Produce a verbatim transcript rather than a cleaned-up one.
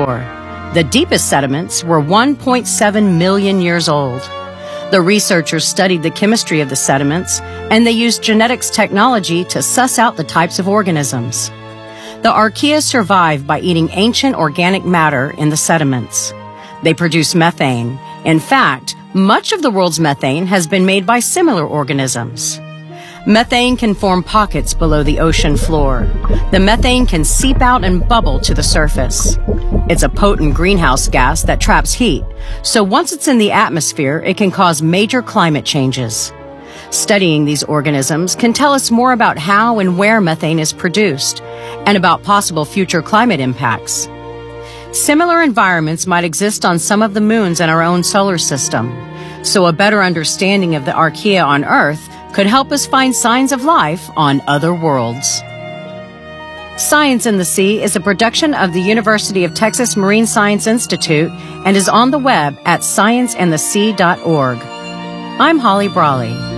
floor. The deepest sediments were one point seven million years old. The researchers studied the chemistry of the sediments, and they used genetics technology to suss out the types of organisms. The archaea survived by eating ancient organic matter in the sediments. They produce methane. In fact, much of the world's methane has been made by similar organisms. Methane can form pockets below the ocean floor. The methane can seep out and bubble to the surface. It's a potent greenhouse gas that traps heat, so once it's in the atmosphere, it can cause major climate changes. Studying these organisms can tell us more about how and where methane is produced, and about possible future climate impacts. Similar environments might exist on some of the moons in our own solar system, so a better understanding of the archaea on Earth could help us find signs of life on other worlds. Science in the Sea is a production of the University of Texas Marine Science Institute and is on the web at science in the sea dot org. I'm Holly Brawley.